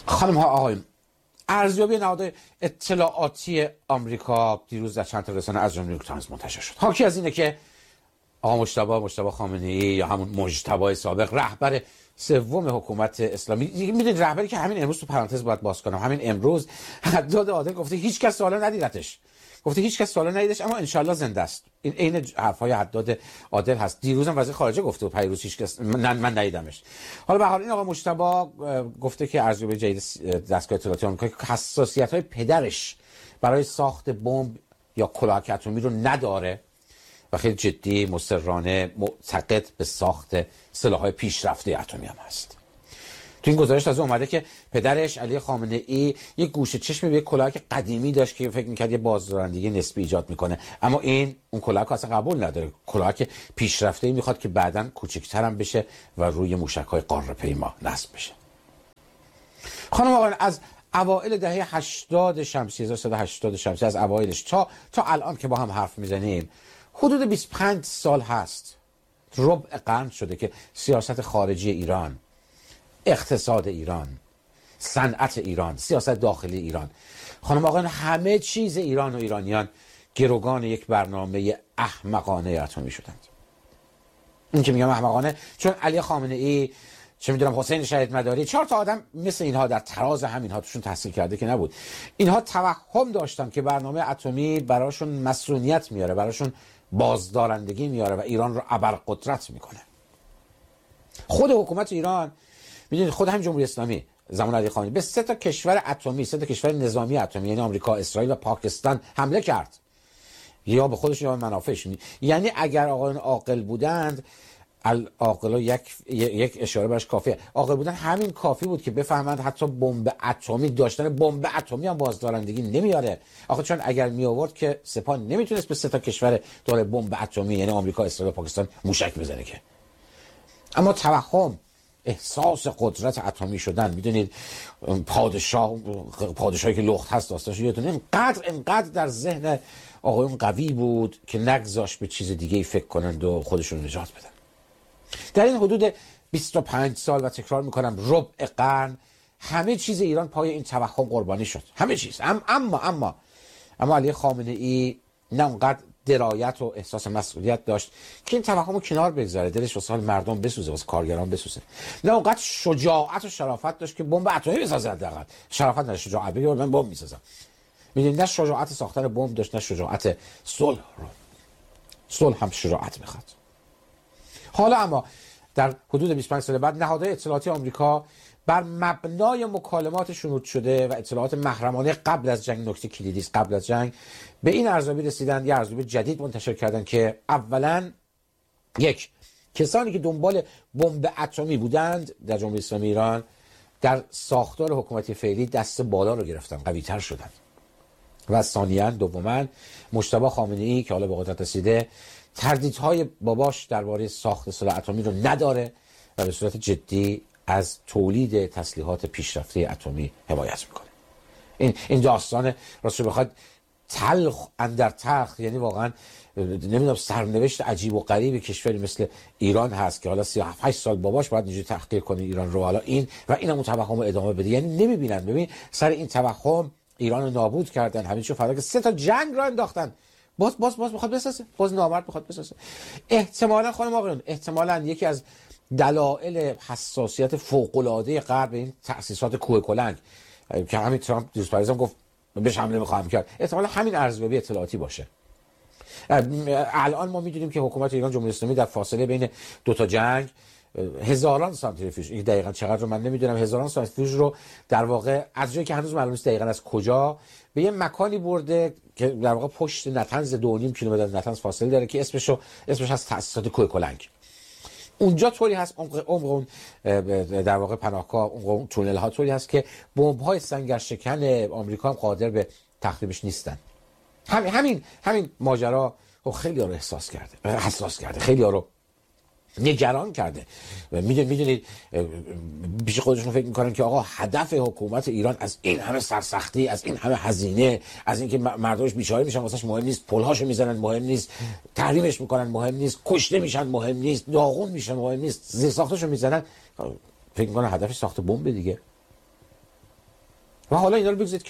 خانم ها آقایون، ارزیابی نهاد اطلاعاتی آمریکا دیروز در چند تا رسانه از جمله نیویورک تایمز منتشر شد. حاکی از اینه که آقا مجتبی خامنه‌ای یا همون مجتبی سابق رهبر سوم حکومت اسلامی، میدونید رهبری که همین امروز تو پرانتز باید باز کنم، همین امروز حداد عادل گفته هیچ کس سوالا ندیدتش، اما انشالله زنده است. این عین حرفای حداد عادل هست. دیروزم وزیر خارجه گفته و پیروز هیچ کس من ندیدمش. حالا به هر حال این آقا مجتبی گفته که ارزیابی جدید دستگاه اطلاعاتی آمریکا حساسیت‌های پدرش برای ساخت بمب یا کلاهک اتمی رو نداره و خیلی جدی مصرانه معتقد به ساخت سلاح‌های پیشرفته اتمی هم هست. تو این گزارش تازه اومده که پدرش علی خامنه‌ای یک گوشه چشم به کلاهک قدیمی داشت که فکر می‌کرد یه بازدارندگی نسبی ایجاد میکنه، اما اون کلاهک اصلا قبول نداره. کلاهک پیشرفته‌ای میخواد که بعداً کوچکتر هم بشه و روی موشک‌های قاره‌پیما نصب بشه. خانم آقایان، از اوایل دهه 80 شمسی 1380 شمسی، از اوایلش تا الان که با هم حرف میزنیم، حدود 25 سال هست، ربع قرن شده که سیاست خارجی ایران، اقتصاد ایران، صنعت ایران، سیاست داخلی ایران، خانم آقایان، همه چیز ایران و ایرانیان گروگان یک برنامه احمقانه اتمی شدند. این که میگم احمقانه چون علی خامنه‌ای، چه میدونم حسین شهید مداری، 4 تا آدم مثل اینها در تراز همینها توشون تحصیل کرده که نبود، اینها توهم داشتن که برنامه اتمی براشون مسئولیت میاره، براشون بازدارندگی میاره و ایران رو ابرقدرت میکنه. خود حکومت ایران، میدونید خود هم جمهوری اسلامی زمان علی خامنه‌ای به 3 تا کشور اتمی، 3 تا کشور نظامی اتمی، یعنی آمریکا، اسرائیل و پاکستان حمله کرد، یا به خودش یا به منافعش. یعنی اگر آقایان عاقل بودند، العاقلا یک اشاره برش کافیه، عاقل بودن همین کافی بود که بفهمند حتی بمب اتمی، داشتن بمب اتمی هم بازدارندگی نمیاره. آخه چون اگر می آورد که سپاه نمیتونست به 3 تا کشور داره بمب اتمی، یعنی آمریکا، اسرائیل و پاکستان موشک بزنه که. اما توهم، احساس قدرت اتمی شدن، میدونید پادشاهی که لخت هست داستانش یادتونه، اینقدر در ذهن آقایون قوی بود که نگذاشت به چیز دیگه فکر کنند و خودشون نجات بدن. در این حدود 25 سال و تکرار میکنم ربع قرن، همه چیز ایران پای این توهم قربانی شد، همه چیز. اما علی خامنه‌ای نه اونقدر درایت و احساس مسئولیت داشت که این توهمو کنار بگذاره، دلش واسه مردم بسوزه، واسه کارگران بسوزه. نه اونقدر شجاعت و شرافت داشت که بمب اتمی بسازه. حداقل شرافت نه، شجاعت، بگه من بمب میسازم. میدونید، نه شجاعت ساختن بمب داشت، نه شجاعت صلح رو. صلح هم شجاعت میخواد. حالا اما در حدود 25 سال بعد نهادهای اطلاعاتی آمریکا بر مبنای مکالمات شنود شده و اطلاعات محرمانه قبل از جنگ، نکته کلیدی است، قبل از جنگ به این ارزیابی رسیدن، یه ارزیابی جدید منتشر کردن که اولا کسانی که دنبال بمب اتمی بودند در جمهوری اسلامی ایران در ساختار حکومتی فعلی دست بالا رو گرفتن، قوی‌تر شدن. و ثانیاً، دوماً، مجتبی خامنه‌ای که حالا به قدرت رسیده تردیدهای باباش درباره ساخت سلاح اتمی رو نداره و به صورت جدی از تولید تسلیحات پیشرفته اتمی حمایت میکنه. این داستان راستش بخواد تلخ اندر تلخ، یعنی واقعا نمیدونم، سرنوشت عجیب و غریب کشوری مثل ایران هست که حالا 38 سال باباش باید اینجوری تحقیر کنه ایران رو، حالا اینم توهم ادامه بده. یعنی نمیبینن، ببین سر این توهم ایران رو نابود کردن، همین چون فردا که 3 تا جنگ را انداختن، باز میخواد بسازه، باز نامرد میخواد بسازه. احتمالاً خانم آقایون، احتمالاً یکی از دلایل حساسیت فوق‌العاده غرب این تأسیسات کوه کلنگ که همین ترامپ دیروز پاریزم گفت بهش حمله میخواهم کرد، احتمالاً همین ارزیابی اطلاعاتی باشه. الان ما میدونیم که حکومت ایران، جمهوری اسلامی، در فاصله بین 2 تا جنگ هزاران سانتریفیوژ، این دقیقاً چقدر رو من نمیدونم، هزاران سانتریفیوژ رو در واقع از جایی که هنوز معلوم نیست دقیقاً از کجا به یه مکانی برده که در واقع پشت نطنز 2.5 کیلومتر نطنز فاصله داره که اسمش از تأسیسات کوه کلنگ. اونجا طوری هست، عمق اون در واقع پناهگاه، اون تونل ها طوری هست که بمب های سنگرشکن آمریکا هم قادر به تخریبش نیستن. همین ماجرا خیلی ها رو حساس کرده، خیلی ها رو نگران کرده. میدونید پیش خودشون فکر میکنن که آقا هدف حکومت ایران از این همه سرسختی، از این همه هزینه، از اینکه مردمش بیچاره میشن واسش مهم نیست، پلهاشو میزنن مهم نیست، تحریمش میکنن مهم نیست، کشته میشن مهم نیست، داغون میشن مهم نیست، زیر ساختشو میزنن، فکر میکنن هدفش ساخت بمب دیگه. و حالا اینا رو بگذارید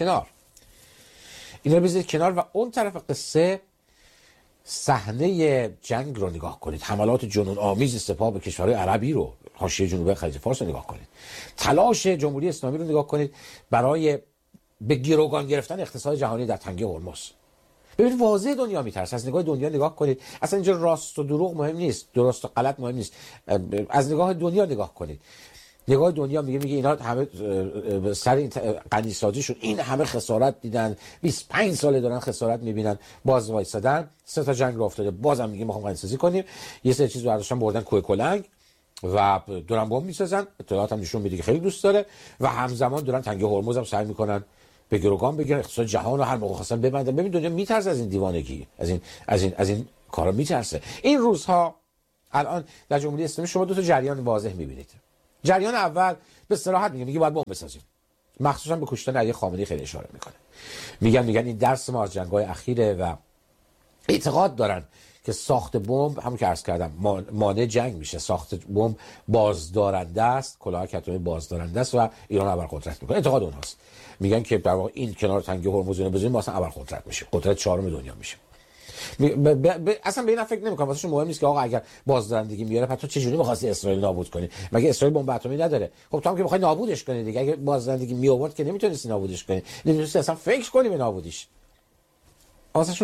کنار و اون طرف قصه صحنه جنگ رو نگاه کنید. حملات جنون آمیز سپاه به کشورهای عربی رو، حاشیه جنوبی خلیج فارس رو نگاه کنید. تلاش جمهوری اسلامی رو نگاه کنید برای به گروگان گرفتن اقتصاد جهانی در تنگه هرمز. ببینید واضح دنیا میترسه. از نگاه دنیا نگاه کنید. اصلا اینجا راست و دروغ مهم نیست، درست و غلط مهم نیست. از نگاه دنیا نگاه کنید. نگاه دنیا میگه اینا همه سر این غنیسازیشون این همه خسارت دیدن، 25 ساله دارن خسارت میبینن، باز وایسادن، 3 تا جنگ رو افتاده، بازم میگه میخوام غنیسازی کنیم، یه سری چیز رو برداشتن بردن کوه کلنگ و دارن بمب میسازن. اطلاعات هم نشون میده که خیلی دوست داره و همزمان دارن تنگه هرمز هم سعی میکنن به گروگان بگیرن، اقتصاد جهان رو هر موقع خواستن ببندن. ببین دنیا میترسه از این دیوانگی، از این کارا میترسه. این روزها الان در جمهوری اسلامی شما دو تا جریان واضح میبینید. جریان اول به صراحت میگه باید بمب بسازیم، مخصوصا به کشتن علی خامنه‌ای خیلی اشاره میکنه. میگن این درس ما از جنگ‌های اخیره و اعتقاد دارن که ساخت بمب، همون که عرض کردم، مانع جنگ میشه. ساخت بمب بازدارنده است، کلاهک اتمی بازدارنده است و ایران ابرقدرت میکنه. اعتقاد اونهاست. میگن که در واقع این کنار تنگه هرمز رو بزنیم واسه ابرقدرت میشه، قدرت چهارم دنیا میشه. اصلا به این فکر نمی‌کنم، واسه مهم نیست که آقا اگر بازدارندگی میاره پس تو چه جوری می‌خواستی اسرائیل نابود کنی؟ مگه اسرائیل بمب اتمی نداره؟ خب تو هم که می‌خوای نابودش کنی دیگه. اگه بازدارندگی میآورد که نمیتونستی نابودش کنی، نمیتونستی اصلا فکر کنی به نابودیش. واسهشون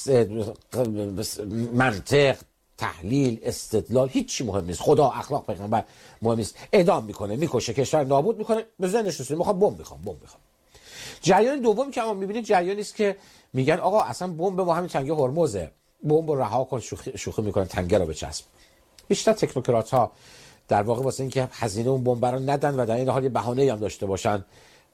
منطق، تحلیل، استدلال هیچی مهم نیست. خدا، اخلاق، پیغمبر مهم نیست. اعدام میکنه، میکشه، کشور نابود میکنه، به ذهنش رسید میخوام بمب میخوام. جریان دوم که ما میبینید جریانی است که میگن آقا اصلا بمب ما همین تنگه هرمزه، بمب رو رها کن، شوخی میکنن، تنگه رو بچسب. بیشتر تکنوکرات ها در واقع واسه اینکه هزینه اون بمب رو ندن و در این حال بهانه‌ای هم داشته باشن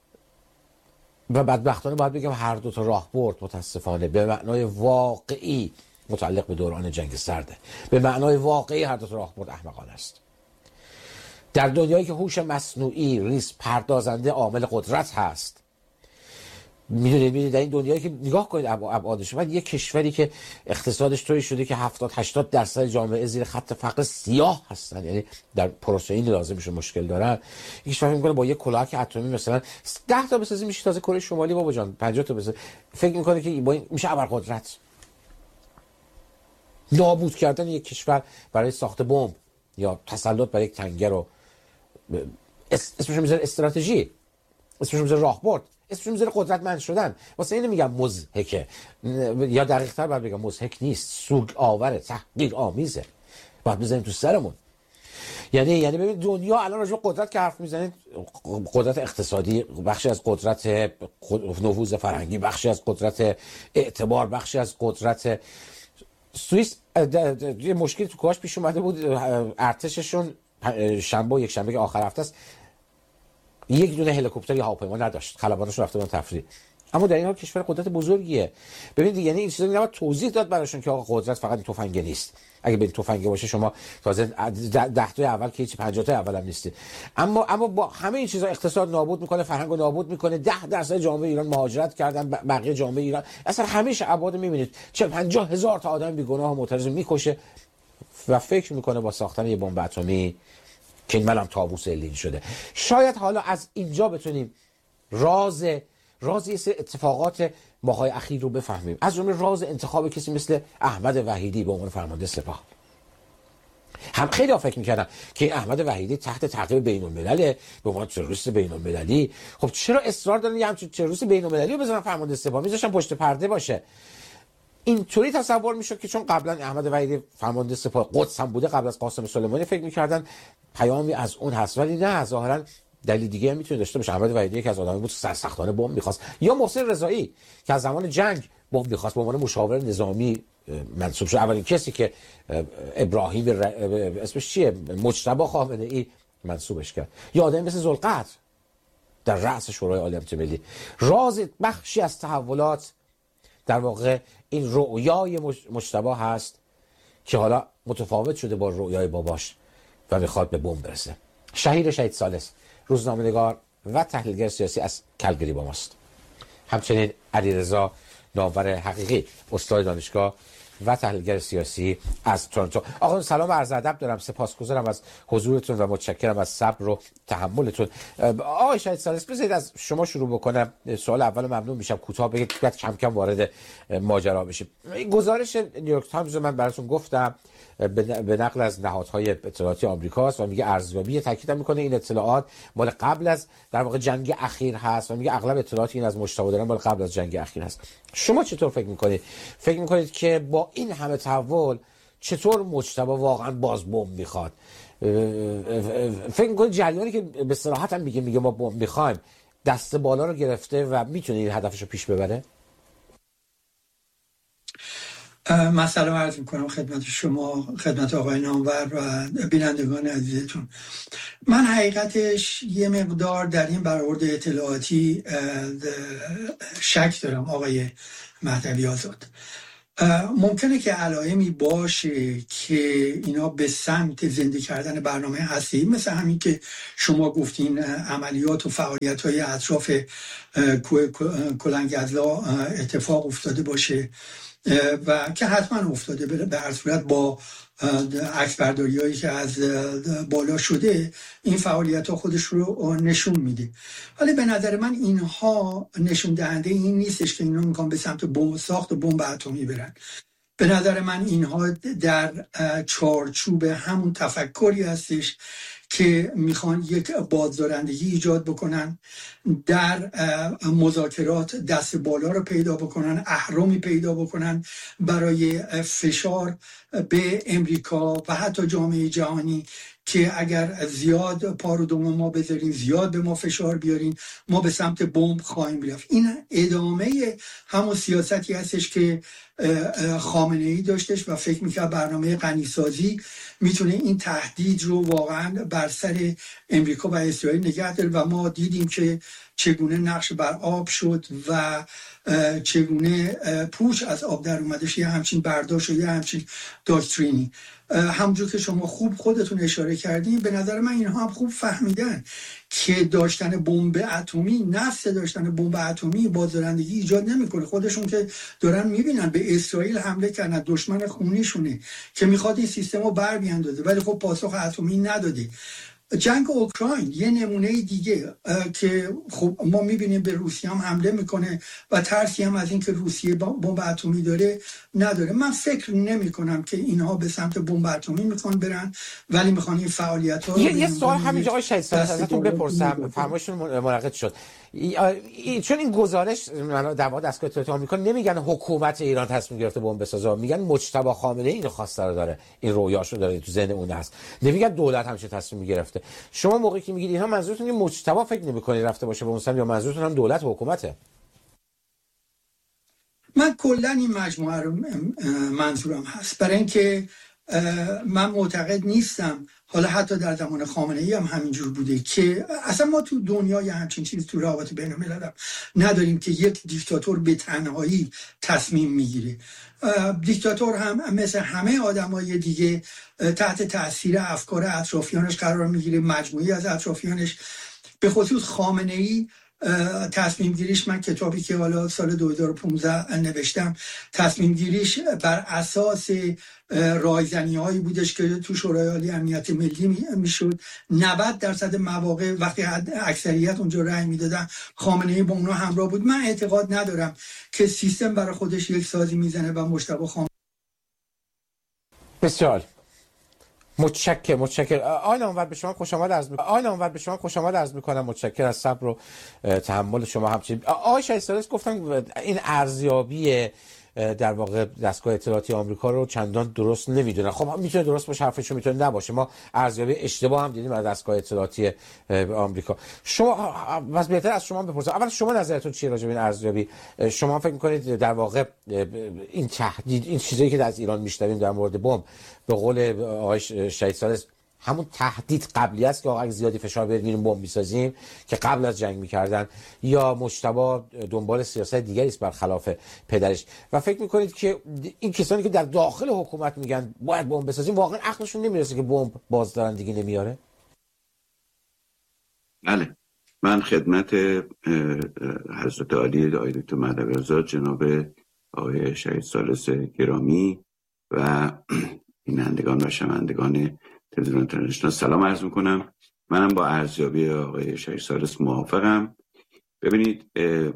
و بدبختانه باید بگم هر دو تا راه برد متاسفانه به معنای واقعی متعلق به دوران جنگ سرده. به معنای واقعی هر دو تا راه برد احمقانه است. در دنیایی که هوش مصنوعی ریز پردازنده عامل قدرت هست، میدونید در این دنیایی که نگاه کنید ابعادش، بعد یک کشوری که اقتصادش طوری شده که 70-80% جامعه زیر خط فقر سیاه هستن، یعنی در پروتئین لازمشون مشکل دارن، یک کشور میگه با یک کلاهک اتمی مثلا 10 تا بسازی میشه تازه کره شمالی بابا جان، 50 تا بسازی، فکر میکنه که با این میشه ابرقدرت. نابود کردن یک کشور برای ساخت بمب یا تسلط بر یک تنگه رو اسمش میذاره استراتژی، اسمش میذاره راهبرد، اسمش میذاره قدرتمند شدن. واسه اینو میگم مضحکه، یا دقیق‌تر باید بگم مضحک نیست، سوگ آوره، تحقیر آمیزه. باید بزنیم تو سرمون. یعنی ببین دنیا الان راجع به قدرت که حرف میزنید، قدرت اقتصادی بخشی از قدرت نفوذ فرهنگی، بخشی از قدرت اعتبار، بخشی از قدرت سوئیس. یه مشکلی تو کاش پیش اومده بود، ارتششون یک شنبه که آخر هفته است یک دونه هلیکوپتر یا هواپیما نداشت، خلباناشون رفته بودن تفریح. اما در این حال کشور قدرت بزرگیه. ببینید یعنی این چیزا نباید توضیح داد براشون که آقا قدرت فقط تفنگ نیست. اگه به تفنگ باشه شما تازه 10 تا اول که هیچ 50 تا اول هم نیستید. اما با همه این چیزا اقتصاد نابود میکنه، فرهنگ نابود میکنه. 10% جامعه ایران مهاجرت کردن، بقیه جامعه ایران اصلا همیشه ابعاد میبینید 50,000 تا آدم بیگناه و معترض میکشه و فکر میکنه با ساختن یه بمب اتمی که این ملم طاووس علین شده. شاید حالا از اینجا بتونیم راز یه سری اتفاقات ماهای اخیر رو بفهمیم، از جمله راز انتخاب کسی مثل احمد وحیدی به عنوان فرمانده سپاه. هم خیلی ها فکر میکردن که احمد وحیدی تحت تعقیب بین‌الملل به عنوان تروریست بین‌المللی. خب چرا اصرار دارن یه همچین تروریست بین‌المللی رو بزنن فرمانده سپاه؟ میذاشتن پشت پرده باشه. اینطوری تصور میشد که چون قبلا احمد وحیدی فرمانده سپاه قدس هم بوده قبل از قاسم سلیمانی، فکر میکردن پیامی از اون هست، ولی نه، ظاهرا دلیل دیگه هم میتونه داشته باشه. احمد وحیدی یکی از آدمایی بود سرسختانه بمب میخواست، یا محسن رضایی که از زمان جنگ بمب میخواست، به عنوان مشاور نظامی منصوب شد. اولین کسی که ابراهیم اسمش چیه، مجتبی خامنه‌ای منصوبش کرد، یا آدمی مثل ذوالقدر در رأس شورای عالی امنیت ملی. راز بخشی از تحولات در واقع این رؤیای مجتبی هست که حالا متفاوت شده با رؤیای باباش و میخواد به بمب برسه. شهید ثالث، روزنامه‌نگار و تحلیلگر سیاسی از کلگری با ماست. همچنین علیرضا ناور حقیقی، استاد دانشگاه و تحلیلگر سیاسی از تورنتو. آقا سلام و عرض ادب دارم، سپاسگزارم از حضورتون و متشکرم از صبر و تحملتون. آقای شهید ثالث، بذارید از شما شروع بکنم. سوال اول ممنون میشم کوتاه بگید، بعد کم کم وارد ماجرا بشیم. گزارش نیویورک تایمز رو من براتون گفتم، به نقل از نهادهای اطلاعاتی آمریکاست و میگه ارزیابی، تاکید میکنه این اطلاعات مال قبل از در واقع جنگ اخیر هست و میگه اغلب اطلاعات این از مجتبی دارن مال قبل از جنگ اخیر هست. شما چطور فکر میکنید؟ فکر میکنید که با این همه تحول چطور مجتبی واقعا باز بمب میخواد؟ فکر میکنید جریانی که به صراحت هم میگه ما بمب میخوایم دست بالا رو گرفته و میتونه این هدفش رو پیش ببره؟ من سلام عرض میکنم خدمت شما، خدمت آقای نامور و بینندگان عزیزتون. من حقیقتش یه مقدار در این برآورد اطلاعاتی شک دارم آقای مهدوی آزاد. ممکنه که علائمی باشه که اینا به سمت زنده کردن برنامه هستی، مثل همین که شما گفتین عملیات و فعالیت‌های اطراف کلنگزلا اتفاق افتاده باشه و که حتما افتاده به هر صورت با عکسبرداری هایی که از بالا شده این فعالیت ها خودش رو نشون میده. ولی به نظر من اینها نشون دهنده این نیستش که اینا میخوان به سمت ساخت بمب اتمی برن. به نظر من اینها در چارچوب همون تفکری هستش که میخوان یک بازدارندگی ایجاد بکنن، در مذاکرات دست بالا رو پیدا بکنن، اهرامی پیدا بکنن برای فشار به امریکا و حتی جامعه جهانی که اگر زیاد پا رو دم ما بذارین، زیاد به ما فشار بیارین، ما به سمت بمب خواهیم رفت. این ادامه همون سیاستی هستش که خامنه‌ای داشتش و فکر میکرد برنامه غنیسازی میتونه این تهدید رو واقعا بر سر امریکا و اسرائیل نگه داره و ما دیدیم که چگونه نقش بر آب شد و چگونه پوچ از آب در اومدش، یه همچین برداشت و یه همچین داکترینی. همونجور که شما خوب خودتون اشاره کردین، به نظر من اینها هم خوب فهمیدن که داشتن بمب اتمی، نفس داشتن بمب اتمی بازدارندگی ایجاد نمیکنه. خودشون که دارن میبینن به اسرائیل حمله کردن، دشمن خونیشونه که میخواد این سیستم رو بر بیاندازه، ولی خب پاسخ اتمی نداده. جنگ اوکراین یه نمونه دیگه که خب ما میبینیم به روسیه هم حمله میکنه و ترسی هم از این که روسیه بمب اتمی داره نداره. من فکر نمی کنم که اینها به سمت بمب اتمی میخوان برن، ولی میخوان این فعالیت ها یه سوال همینجا آقای شهید ثالث ازتون بپرسم، فرمایشتون منعقد شد. چون این گزارش در واقع دستگاه اطلاعاتی آمریکا نمیگن حکومت ایران تصمیم گرفته بمب بسازه، میگن مجتبی خامنه‌ای اینو خواسته رو داره، این رویاشو داره، تو ذهن اون هست، نمیگن دولت همیشه تصمیم گرفته. شما موقعی که میگید اینها منظورتون این مجتبی فکر نمی‌کنید رفته باشه به اون، یا منظورتون هم دولت و حکومته؟ من کلا این مجموعه رو منظورم هست، برای اینکه من معتقد نیستم، حالا حتی در زمان خامنه‌ای هم همینجور بوده، که اصلا ما تو دنیای همچین چیز تو روابط بین الملل نداریم که یک دیکتاتور به تنهایی تصمیم میگیره. دیکتاتور هم مثل همه آدمای دیگه تحت تاثیر افکار اطرافیانش قرار میگیره، مجموعی از اطرافیانش. به خصوص خامنه‌ای تصمیم گیریش، من کتابی که حالا سال 2015 نوشتم، تصمیم گیریش بر اساس رایزنی هایی بودش که تو شورای عالی امنیت ملی میشد. 90% مواقع وقتی اکثریت اونجا رأی میدادن، خامنه‌ای با اونها همراه بود. من اعتقاد ندارم که سیستم برای خودش یک سازی میزنه و مجتبی خامنه‌ای. بسیار متشکرم. آقای نامور به شما خوش آمد عرض میکنم. متشکرم از صبر و تحمل شما. همچنین آقای شهید ثالث گفتم این ارزیابی در واقع دستگاه اطلاعاتی آمریکا رو چندان درست نمیدونن. خب میتونه درست باشه، حرفش میتونه نباشه. ما ارزیابی اشتباه هم دیدیم از دستگاه اطلاعاتی آمریکا. شما واسه بهتر از شما بپرسم، اول شما نظرتون چیه راجع به این ارزیابی؟ شما فکر میکنید در واقع این تهدید، این چیزایی که از ایران میشنویم در مورد بمب، به قول آقای شهید ثالث همون تهدید قبلی است که اگه زیادی فشار بیاریم بمب میسازیم که قبل از جنگ میکردن، یا مجتبی دنبال سیاست دیگری است برخلاف پدرش؟ و فکر میکنید که این کسانی که در داخل حکومت میگن باید بمب بسازیم واقعا عقلشون نمیرسه که بمب بازدارندگی نمیاره؟ بله، من خدمت حضرت عالی آقای دکتر مهدوی آزاد، جناب آقای شهید ثالث گرامی و بینندگان و شنوندگان تلویزیون اینترنشنال سلام عرض میکنم. منم با ارزیابی آقای شهید ثالث موافقم. ببینید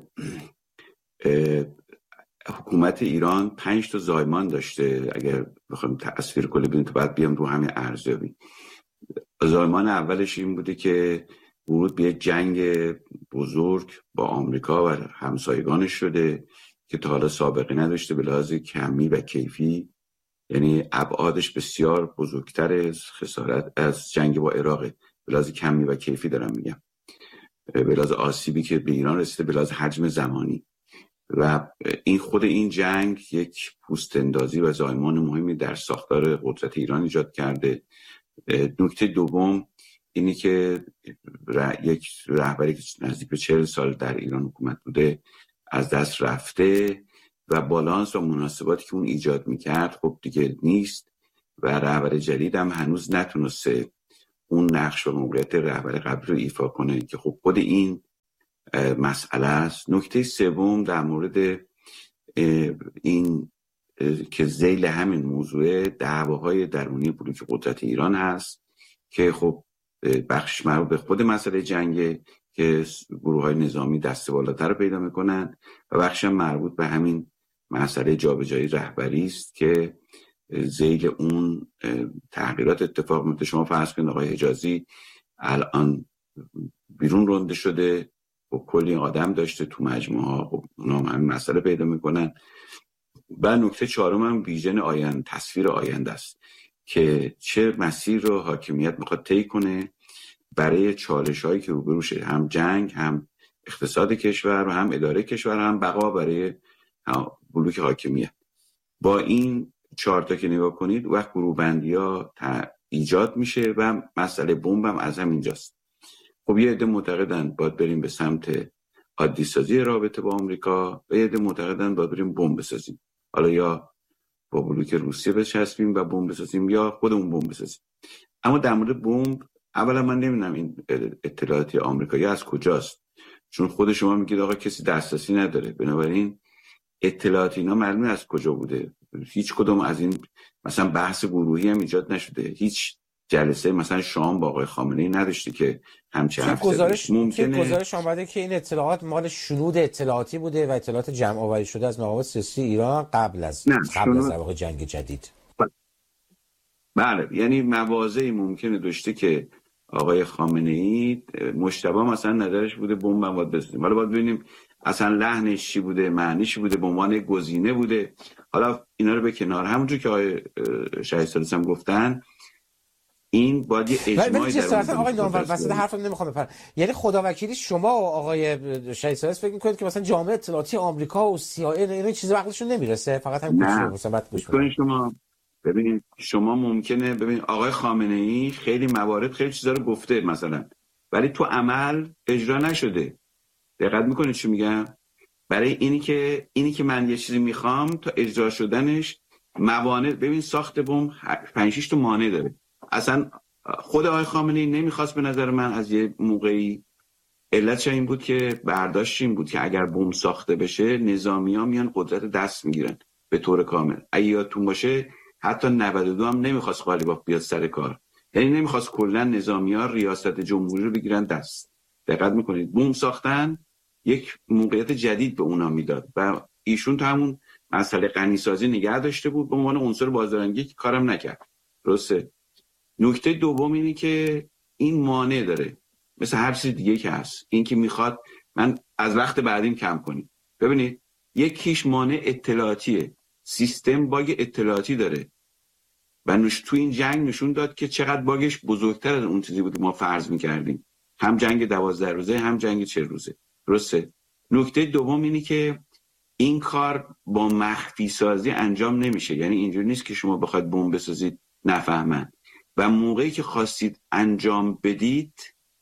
حکومت ایران 5 تا زایمان داشته. اگر بخوایم تصویر کلی بدیم تو بعد بیام رو همین ارزیابی. زایمان اولش این بوده که ورود به جنگ بزرگ با آمریکا و همسایگانش شده که تا حالا سابقه نداشته به لحاظ کمی و کیفی، یعنی ابعادش بسیار بزرگتر از خسارت از جنگ با عراق. به لحاظ کمی و کیفی دارم میگم، به لحاظ آسیبی که به ایران رسیده، به لحاظ حجم زمانی. و این خود این جنگ یک پوست‌اندازی و زایمان مهمی در ساختار قدرت ایران ایجاد کرده. نکته دوم اینی که یک رهبری که نزدیک به 40 سال در ایران حکومت بوده از دست رفته و بالانس و مناسباتی که اون ایجاد میکرد خب دیگه نیست و رهبر جدید هم هنوز نتونسته اون نقش و موقعیت رهبر قبلی رو ایفا کنه که خب خود این مسئله است. نکته سوم در مورد این که ذیل همین موضوع دعواهای درونی بلوک قدرت ایران هست که خب بخش مربوط به خود مسئله جنگ که گروه‌های نظامی دست بالاتر رو پیدا میکنن و بخش مربوط به همین مسئله جابجایی رهبری است که ذیل اون تغییرات اتفاق میفته. شما فرض کنید آقای حجازی الان بیرون رونده شده و کلی آدم داشته تو مجموعه ها، خب اونا هم همین مسئله پیدا میکنن. و نکته چهارم هم ویژن آینده، تصویر آینده است که چه مسیر رو حاکمیت میخواد طی کنه برای چالش هایی که روبروشه، هم جنگ، هم اقتصاد کشور و هم اداره کشور، هم بقا برای بلوک حاکمیت. با این 4 تا که نگاه کنید وقت گروه‌بندی ها ایجاد میشه و مسئله بمب هم از همینجاست. خب یه عده معتقدن باید بریم به سمت عادی سازی رابطه با آمریکا و یه عده معتقدن باید بریم بمب بسازیم، حالا یا با بلوک روسیه بچسبیم و بمب بسازیم یا خودمون بمب بسازیم. اما در مورد بمب اولا من نمیدونم این اطلاعاتی آمریکایی از کجاست، چون خود شما میگید آقا کسی دسترسی نداره، بنابراین اطلاعات اینا معلومه از کجا بوده. هیچ کدوم از این مثلا بحث گروهی هم ایجاد نشده، هیچ جلسه مثلا شام با آقای خامنه‌ای نداشته که همچین گزارش آمده که این اطلاعات مال شنود اطلاعاتی بوده و اطلاعات جمع آوری شده از مقامات سیاسی ایران قبل از واقع جنگ جدید. بله، یعنی مواضعی ممکنه داشته که آقای خامنه‌ای مشتبه مثلا نظرش بوده بمب باید بسازیم، حالا باید ببینیم اصلا لحنش چی بوده، معنیش بوده، به عنوان گزینه بوده. حالا اینا رو به کنار، همونجور که آقای شهید ثالث هم گفتن این باید یه اجماعی در اون آقای نامور وسط حرفم نمیخوام بپرم، یعنی خداوکیلی شما و آقای شهید ثالث فکر میکنید که مثلا جامعه اطلاعاتی آمریکا و CIA اینا چیزی عقلشون نمیرسه، فقط هم گوش میدن؟ شما ببینید، شما ممکنه ببینید آقای خامنه‌ای خیلی موارد خیلی چیزا رو گفته مثلا، ولی تو عمل اجرا نشده. دقت میکنید چی میگم؟ برای اینی که من یه چیزی میخوام تا اجرا شدنش موانع، ببین ساخت بمب 5-6 تا مانع داره. اصلا خود آقای خامنه‌ای نمیخواست به نظر من از یه موقعی، علتش این بود که برداشت این بود که اگر بمب ساخته بشه نظامی‌ها میان قدرت دست میگیرن به طور کامل. اگه یادتون باشه حتی 92 هم نمیخواست قالیباف بیاد سر کار، یعنی نمیخواست کلا نظامی‌ها ریاست جمهوری رو بگیرن دست. دقت میکنید بمب ساختن یک موقعیت جدید به اونا میداد و ایشون تو همون مسئله غنیسازی نگه داشته بود به عنوان عنصر بازدارندگی که کارم نکرد. درسته. نکته دوم اینه که این مانع داره، مثل هر چیز دیگه که هست، این که میخواد من از وقت بعدیم کم کنیم. ببینید یکیش مانع اطلاعاتیه، سیستم باگ اطلاعاتی داره و تو این جنگ نشون داد که چقدر باگش بزرگتر از اون چیزی بود که ما فرض میکردیم، هم جنگ 12 روزه هم جنگ 40 روزه. درسته. نکته دوم اینه که این کار با مخفی سازی انجام نمیشه، یعنی اینجوری نیست که شما بخواید بمب بسازید نفهمن و موقعی که خواستید انجام بدید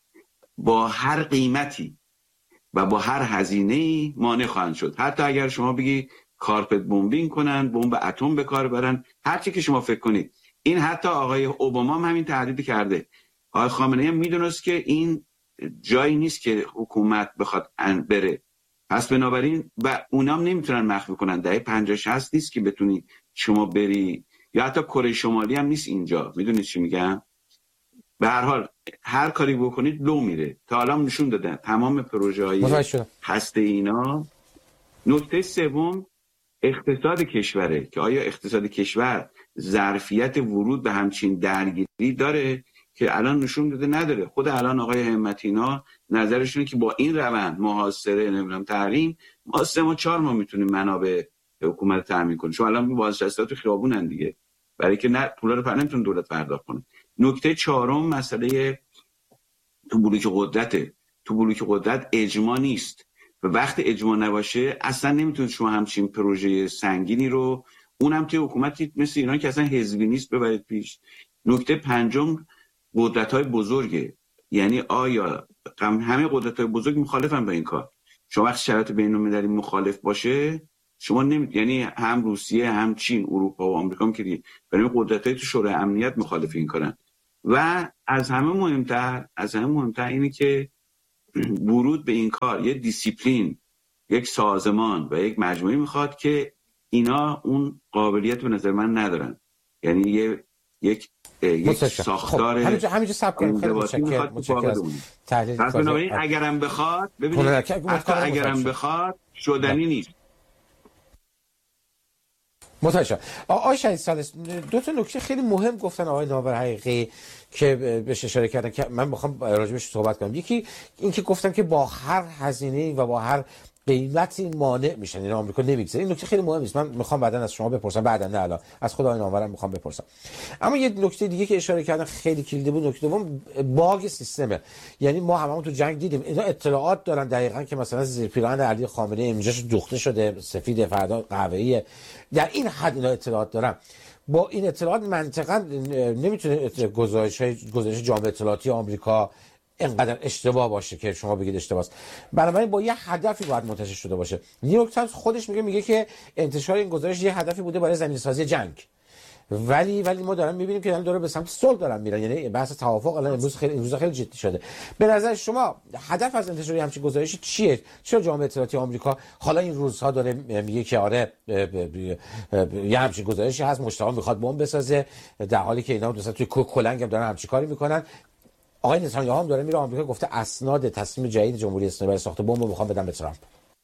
با هر قیمتی و با هر هزینه‌ای مانع خواهند شد. حتی اگر شما بگی کارپت بمبینگ کنن، بمب اتم به کار برن، هر چی که شما فکر کنید. این حتی آقای اوباما هم همین تهدید کرده. آقای خامنه‌ای هم میدونست که این جایی نیست که حکومت بخواد بره، پس بنابراین و اونام نمیتونن مخفی کنن. دهه 50-60 نیست که بتونی شما بری یا حتی کره شمالی هم نیست اینجا. میدونید چی میگم؟ به هر حال هر کاری بکنید لو میره. تا الان نشون دادن تمام پروژه های هسته اینا. نکته سوم اقتصاد کشوره که آیا اقتصاد کشور ظرفیت ورود به همچین درگیری داره که الان نشون داده نداره. خود الان آقای همتینا نظرشونه که با این روند محاصره نمیدونم تحریم ما 3 ماه 4 ماه میتونیم منابع حکومت تامین کنیم. چون الان بازنشسته تو خیابونن دیگه، برای که نه پولا رو نمیتونه دولت پرداخت کنه. نکته چهارم مسئله تو بلوک قدرته. تو بلوک قدرت اجماع نیست و وقتی اجماع نباشه اصلا نمیتونید شما همچین پروژه سنگینی رو، اونم توی حکومتی مثل ایران که اصلا حزبی نیست، ببرید پیش. نکته پنجم قدرت‌های بزرگه. یعنی آیا همه قدرت‌های بزرگ مخالفن با این کار؟ شما وقتی شرایط بین‌المللی مخالف باشه شما یعنی هم روسیه هم چین اروپا و آمریکا هم که دیگه برای قدرت‌های تو شورای امنیت مخالف این کارن. و از همه مهمتر اینه که ورود به این کار یه دیسیپلین، یک سازمان و یک مجموعه میخواد که اینا اون قابلیت به نظر من ندارن. یعنی یک ساختار همینجا سب کنیم. خیلی متشکرم از تحلیل. پس بنابراین اگرم بخواد ببینید حتی اگرم بخواد شدنی نیست. متشکرم. آقای شهید ثالث دو تا نکته خیلی مهم گفتن آقای ناور حقیقی که بهش اشاره کردن که من میخوام راجبش صحبت کنم. یکی این که گفتن که با هر هزینه و با هر قیمتی مانع میشن، این آمریکا نمیگذاره. این نکته خیلی مهم است. من میخوام بعداً از شما بپرسم، بعداً نه الان از خود آقای ناورم میخوام بپرسم. اما یه نکته دیگه که اشاره کردن خیلی کلیدی بود، نکته دوم باگ سیستمه. یعنی ما هممون تو جنگ دیدیم اینا اطلاعات دارن دقیقاً که مثلا زیر پیراهن علی خامنه‌ای اینجاش دوخته شده، سفید فردا قهوه‌ایه. در این حد اینا اطلاعات دارن. با این اطلاعات منطقاً نمیتونه گزارش جامعه اطلاعاتی آمریکا اینقدر اشتباه باشه که شما بگید اشتباهه. بنابراین با یه هدفی باید منتشر شده باشه. نیویورک تایمز خودش میگه که انتشار این گزارش یه هدفی بوده برای زمینه‌سازی جنگ. ولی ما داریم میبینیم که داره به سمت صلح دارن میرن. یعنی بحث توافق الان امروز خیلی جدی شده. به نظر شما هدف از انتشار همچین گزارشی چیه؟ چرا جامعه اطلاعاتی آمریکا حالا این روزها داره میگه که آره یه همچین گزارشی هست، مشتاق میخواد بمب بسازه، در حالی که اینا مثلا توی کلنگ هم دارن همچین کاری میکنن. آقای نتانیاهو هم داره میره آمریکا، گفته اسناد تصمیم جدید جمهوری اسلامی برای ساخت بمب رو میخوام بدم به ترامپ.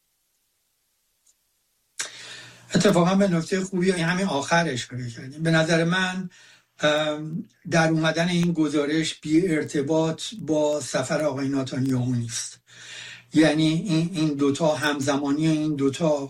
اتفاقا به نکته خوبی همین آخرش کردیم. به نظر من در اومدن این گزارش بی ارتباط با سفر آقای نتانیاهو نیست. یعنی این دوتا همزمانی این دوتا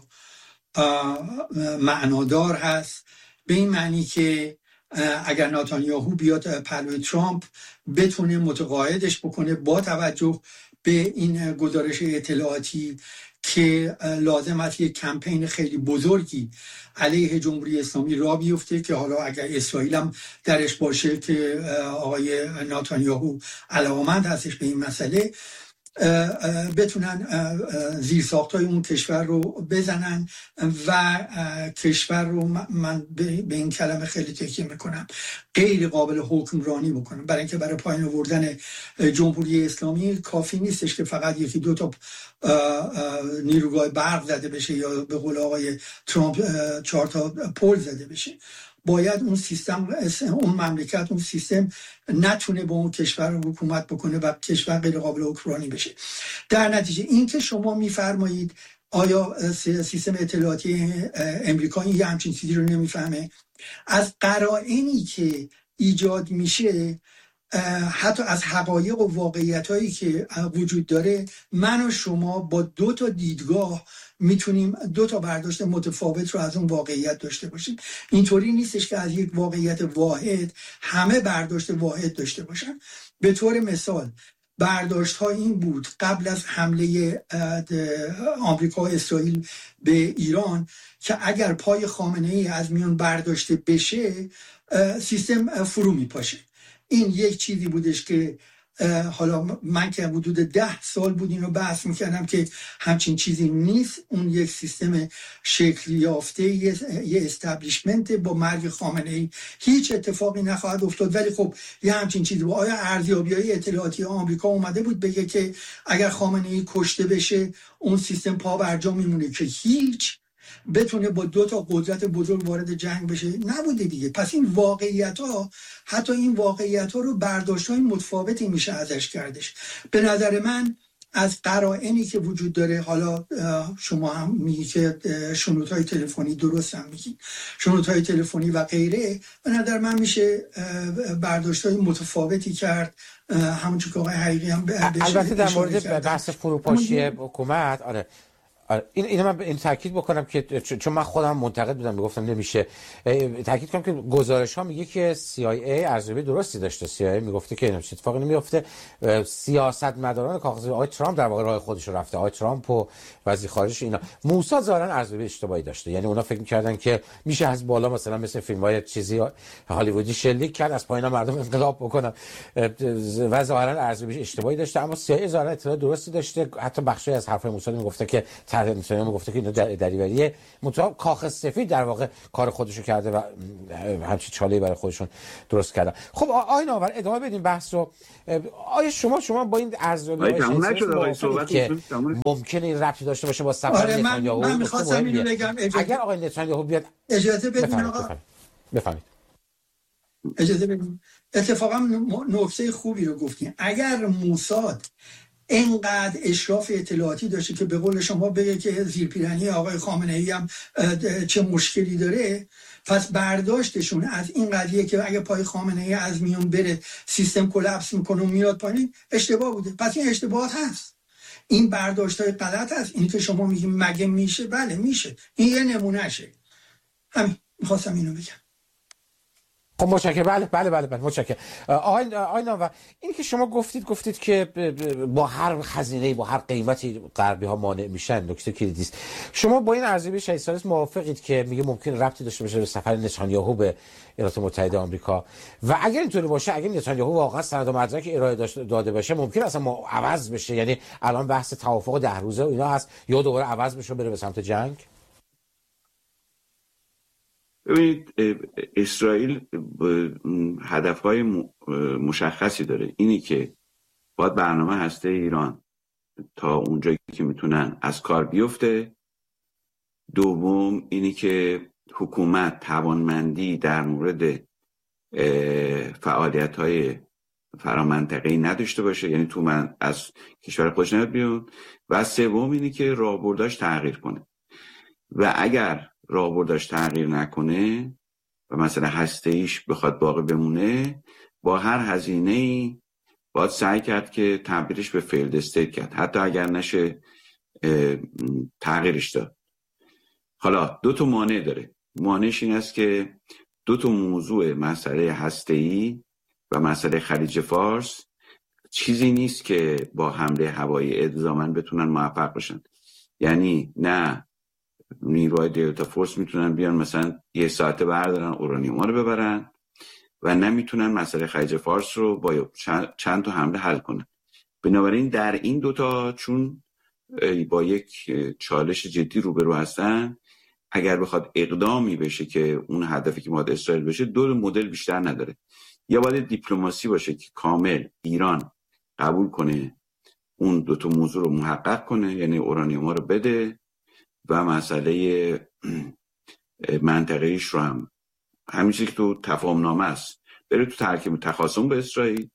معنادار هست، به این معنی که اگر نتانیاهو بیاد پلوی ترامپ بتونه متقاعدش بکنه با توجه به این گزارش اطلاعاتی که لازم است یک کمپین خیلی بزرگی علیه جمهوری اسلامی راه بیفته که حالا اگر اسرائیل هم درش باشه که آقای نتانیاهو علاقمند هستش به این مسئله، بتونن زیرساخت‌های اون کشور رو بزنن و کشور رو من به این کلمه خیلی تکیه میکنم غیر قابل حکمرانی بکنم. برای اینکه برای پایین آوردن جمهوری اسلامی کافی نیستش که فقط یکی دو تا نیروگاه برق زده بشه یا به قول آقای ترامپ 4 تا پل زده بشه. باید اون سیستم، اون مملکت، اون سیستم نتونه با اون کشور رو حکومت بکنه و کشور غیر قابل حکمرانی بشه. در نتیجه این که شما میفرمایید آیا سیستم اطلاعاتی امریکایی یه همچین چیزی رو نمیفهمه، از قرائنی که ایجاد میشه، حتی از حقایق و واقعیتایی که وجود داره، من و شما با 2 تا دیدگاه میتونیم 2 تا برداشت متفاوت رو از اون واقعیت داشته باشیم. اینطوری نیستش که از یک واقعیت واحد همه برداشت واحد داشته باشن. به طور مثال برداشت ها این بود قبل از حمله آمریکا و اسرائیل به ایران که اگر پای خامنه‌ای از میان برداشته بشه سیستم فرو میپاشه. این یک چیزی بودش که حالا من که حدود 10 سال بود اینو بحث میکردم که همچین چیزی نیست. اون یک سیستم شکل یافته، یه استبلیشمنت، با مرگ خامنه‌ای هیچ اتفاقی نخواهد افتاد. ولی خب یه همچین چیزی بود. آیا ارزیابی‌های اطلاعاتی آمریکا اومده بود بگه که اگر خامنه‌ای کشته بشه اون سیستم پا برجا میمونه؟ که هیچ بتونه با 2 تا قدرت بزرگ وارد جنگ بشه؟ نبوده دیگه. پس این واقعیت ها، حتی این واقعیت ها رو برداشت های متفاوتی میشه ازش کردش. به نظر من از قرائنی که وجود داره، حالا شما هم میگی که شنودهای تلفنی، درست هم میگی، شنودهای تلفنی و غیره، به نظر من میشه برداشت‌های متفاوتی کرد، همونجور که آقای حقیقی هم البته در مورد بحث فروپاشی حکومت، آره اینو من این تاکید بکنم که چون من خودم منتقد بودم، میگفتم نمیشه، تاکید کنم که گزارش ها میگه که CIA ارزیابی درستی داشته. CIA میگفته که هیچ اتفاقی نمیفته. سیاستمداران کاغذی آقای ترامپ در واقع راه خودش رو رفته، آقای ترامپ و وزیر خارجش اینا. موساد ظاهرا ارزیابی اشتباهی داشته، یعنی اونا فکر می‌کردن که میشه از بالا مثلا مثل فیلم‌های چیزی هالیوودی شلیک کرد، از پایین مردم انقلاب بکنن، و ظاهرا ارزیابی اشتباهی داشته. اما CIA ظاهرا اطلاع درستی داشته. حتی بخشی از حرفای موساد میگفته که نتانیاهو میگفته که اینا دریوریه، منتها کاخ سفید در واقع کار خودشو کرده و همچین چاله‌ای برای خودشون درست کردن. خب آقای ناور ادامه بدیم بحث رو. آیا شما با این ارزیابی‌های ممکنه این ربطی داشته باشه با سفر نتانیاهو؟ من می‌خواستم اینو بگم، اگر آقای نتانیاهو بیاد، اجازه بدین آقا، بفهمید. اجازه بدین. اتفاقا نکته خوبی رو گفتین. اگر موساد اینقدر اشراف اطلاعاتی داشته که به قول شما بگه که زیرپیرنی آقای خامنه‌ای هم چه مشکلی داره، پس برداشتشون از این قضیه که اگه پای خامنه‌ای از میون بره سیستم کلاپس میکنه و میاد پایین، اشتباه بوده. پس این اشتباهات هست، این برداشت‌های غلط هست. این که شما میگیم مگه میشه، بله میشه، این یه نمونهشه. همین میخواستم اینو بگم. خب متشکرم. بله متشکرم. آقای ناور، این که شما گفتید که با هر خزینه‌ای، با هر قیمتی غربی ها مانع میشن، نکته کلیدی است. شما با این ارزیابی شهید ثالث موافقید که میگه ممکن ربطی داشته باشه به سفر نتانیاهو به ایالات متحده آمریکا؟ و اگر اینطوری باشه، اگر نتانیاهو واقعا سند و مدرک ارائه داده باشه، ممکن اصلا ما عوض بشه؟ یعنی الان بحث توافق 10 روزه و اینا هست، یا دوباره عوض بشه بره به سمت جنگ؟ ببینید، اسرائیل هدفهای مشخصی داره. اینی که باید برنامه هسته ایران تا اونجایی که میتونن از کار بیفته. دوم اینی که حکومت توانمندی در مورد فعالیت‌های فرامنطقه‌ای نداشته باشه، یعنی از کشور خودش نیاد بیرون. و سوم اینی که راهبرداش تغییر کنه. و اگر راهبرداش تغییر نکنه و مثلا هسته‌ایش بخواد باقی بمونه، با هر هزینه‌ای باید سعی کرد که تبدیلش به فیلد استیت کرد، حتی اگر نشه تغییرش داد. حالا 2 تا مانع داره. مانعش این است که 2 تا موضوع، مسئله هسته‌ای و مسئله خلیج فارس، چیزی نیست که با حمله هوایی الزاماً بتونن موفق باشن. یعنی نه نیروهای دلتا فورس میتونن بیان مثلا 1 ساعته بردارن اورانیوم رو ببرن، و نمیتونن مسئله خلیج فارس رو با چند تا حمله حل کنن. بنابراین در این 2 تا چون با یک چالش جدی روبرو هستن، اگر بخواد اقدامی بشه که اون هدفی که باید اسرائیل بشه، 2 مدل بیشتر نداره. یا باید دیپلماسی باشه که کامل ایران قبول کنه اون 2 تا موضوع رو محقق کنه، یعنی اورانیوم رو بده و مسئله منطقه‌ایش رو هم همین چیزی که تو تفاهم نامه است بره تو ترکیب تخاصم به اسرائیل.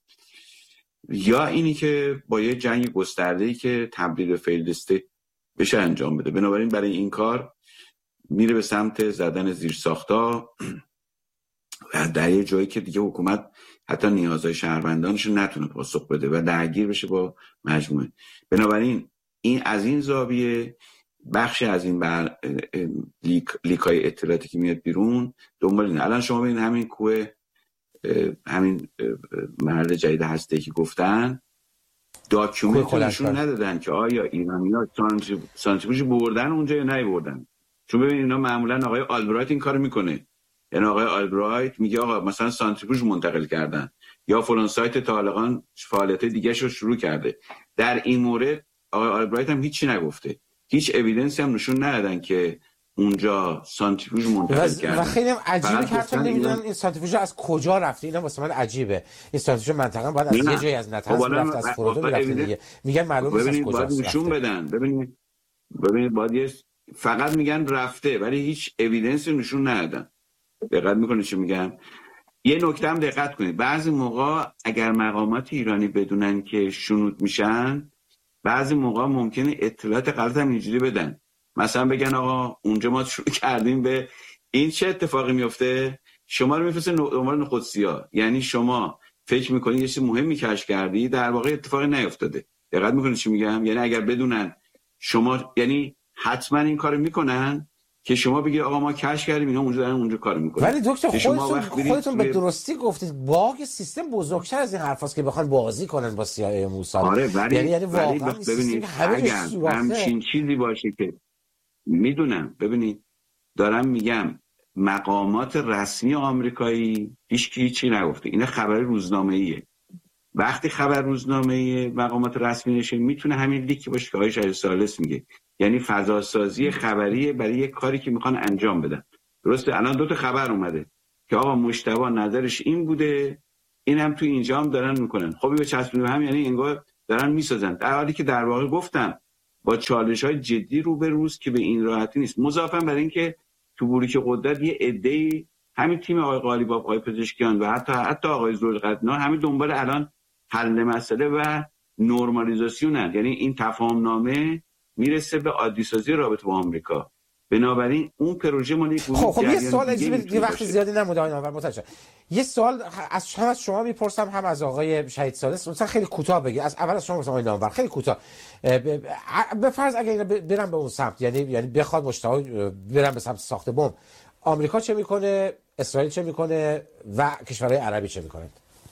یا اینی که با یه جنگ گسترده‌ای که تبدیل به فیلد استیت بشه انجام بده. بنابراین برای این کار میره به سمت زدن زیرساخت‌ها و در یه جایی که دیگه حکومت حتی نیازهای شهروندانش نتونه پاسخ بده و درگیر بشه با مجموعه. بنابراین این از این زاویه بخشی از این لیکای اطلاعاتی که میاد بیرون دنبال اینه. الان شما ببینید همین کوه، همین مرد جدید هسته‌ای که گفتن، داکیومنت نشون ندادن که آیا ایرانی‌ها سانتریفیوژ بردن اونجا یا نبردن. چون ببینید اینا معمولا آقای آلبرایت این کارو میکنه، یعنی آقای آلبرایت میگه آقا مثلا سانتریفیوژ منتقل کردن یا فلان سایت طالقان فعالیت دیگه رو شروع کرده. در این مورد آقای آلبرایت هم هیچی نگفته، هیچ اوییدنسی هم نشون ندادن که اونجا سانتریفیوژ منتقل کردن. و خیلی عجیبه که حتی نمیدونن این سانتریفیوژ از کجا رفته. اینا واسه من عجیبه. این سانتریفیوژ منطقه باید از یه جایی از نتنز رفته، از فرودو رفته دیگه. میگن معلومه از کجاست. نشون بدن. ببینید باید یه فقط میگن رفته ولی هیچ اویدنس نشون ندادن. دقت میکنید چی میگم؟ یه نکته هم دقت کنید، بعضی موقع اگر مقامات ایرانی بدونن که شنود میشن، بعضی موقع ممکنه اطلاعات غلط هم اینجوری بدن، مثلا بگن آقا اونجا ما شروع کردیم به این، چه اتفاقی میفته؟ شما رو میفرسته دنبال نخودسیا، یعنی شما فکر میکنید یه چیز مهمی کشف کردی، در واقع اتفاقی نیفتاده. دقت میکنید چی میگم؟ یعنی اگر بدونن شما، یعنی حتما این کارو میکنن که شما بگید آقا ما کشف کردیم اینا اونجا دارن اونجا کار میکنن. ولی دکتر خودتون به درستی گفتید باگ سیستم بزرگتر از این حرفاست که بخوان بازی کنن با CIA موساد. آره یعنی واقعا ببینید اگر همچین چیزی باشه که میدونم، ببینید دارم میگم مقامات رسمی آمریکایی هیچی نگفته، اینا خبر روزنامه‌ایه. وقتی خبر روزنامه‌ای مقامات رسمی نشه میتونه همین لیکی باشه که آقای شهید ثالث میگه، یعنی فضاسازی خبری برای یک کاری که میخوان انجام بدن. درسته الان 2 تا خبر اومده که آقا مجتبی نظرش این بوده، این هم تو اینجا هم دارن میکنن. خب به چسبونیم هم، یعنی انگار دارن میسازن، در حالی که در واقع گفتم با چالش‌های جدی روبروست که به این راحتی نیست. مضافاً بر این که تو بروک قدرت یه عده‌ای، همین تیم آقای قالیباف، آقای پزشکیان و حتی آقای ذوالقرنین، همین دنبال الان حل مسئله و نرمالیزاسیونن، یعنی این تفاهم نامه میرسه به عادی سازی رابطه با آمریکا. بنابراین اون پروژه مال یک خب یه سوال اجازه وقت زیادی نمونده آقای نامور، متشکرم. یه سوال از شما میپرسم هم از آقای شهید ثالث، مثلا خیلی کوتاه بگید. از اول از شما آقای نامور خیلی کوتاه. به فرض اگه اینا برن به اون سمت، یعنی بخواد مجتبی برن به سمت ساخت بمب، آمریکا چه میکنه؟ اسرائیل چه میکنه؟ و کشورهای عربی چه میکنن؟